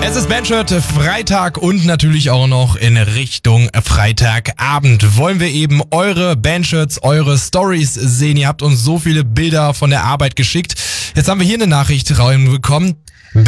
Es ist Bandshirt Freitag und natürlich auch noch in Richtung Freitagabend. Wollen wir eben eure Bandshirts, eure Stories sehen. Ihr habt uns so viele Bilder von der Arbeit geschickt. Jetzt haben wir hier eine Nachricht reinbekommen.